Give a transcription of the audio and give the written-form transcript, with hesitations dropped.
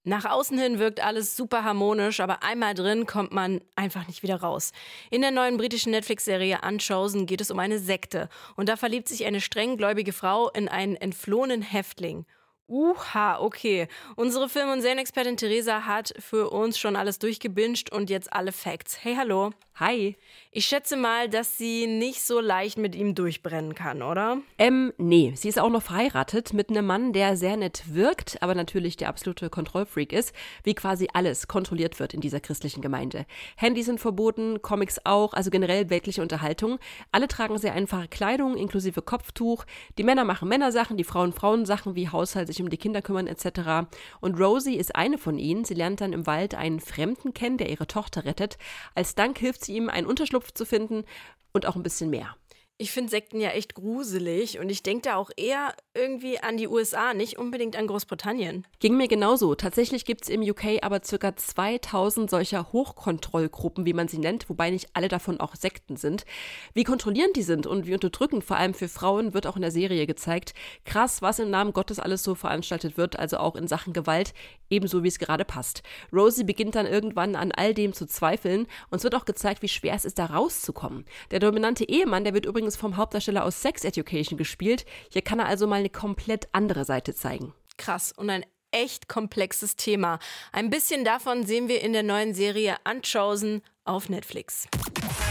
Nach außen hin wirkt alles super harmonisch, aber einmal drin kommt man einfach nicht wieder raus. In der neuen britischen Netflix-Serie Unchosen geht es um eine Sekte. Und da verliebt sich eine strenggläubige Frau in einen entflohenen Häftling. Okay. Unsere Film- und Serienexpertin Theresa hat für uns schon alles durchgebinged und jetzt alle Facts. Hey, hallo. Hi. Ich schätze mal, dass sie nicht so leicht mit ihm durchbrennen kann, oder? Nee. Sie ist auch noch verheiratet mit einem Mann, der sehr nett wirkt, aber natürlich der absolute Kontrollfreak ist, wie quasi alles kontrolliert wird in dieser christlichen Gemeinde. Handys sind verboten, Comics auch, also generell weltliche Unterhaltung. Alle tragen sehr einfache Kleidung, inklusive Kopftuch. Die Männer machen Männersachen, die Frauen Frauensachen wie Haushalt, sich um die Kinder kümmern etc. Und Rosie ist eine von ihnen. Sie lernt dann im Wald einen Fremden kennen, der ihre Tochter rettet. Als Dank hilft sie ihm, einen Unterschlupf zu finden und auch ein bisschen mehr. Ich finde Sekten ja echt gruselig und ich denke da auch eher irgendwie an die USA, nicht unbedingt an Großbritannien. Ging mir genauso. Tatsächlich gibt es im UK aber ca. 2000 solcher Hochkontrollgruppen, wie man sie nennt, wobei nicht alle davon auch Sekten sind. Wie kontrollierend die sind und wie unterdrückend, vor allem für Frauen, wird auch in der Serie gezeigt. Krass, was im Namen Gottes alles so veranstaltet wird, also auch in Sachen Gewalt, ebenso wie es gerade passt. Rosie beginnt dann irgendwann an all dem zu zweifeln und es wird auch gezeigt, wie schwer es ist, da rauszukommen. Der dominante Ehemann, der wird übrigens vom Hauptdarsteller aus Sex Education gespielt. Hier kann er also mal eine komplett andere Seite zeigen. Krass und ein echt komplexes Thema. Ein bisschen davon sehen wir in der neuen Serie Unchosen auf Netflix.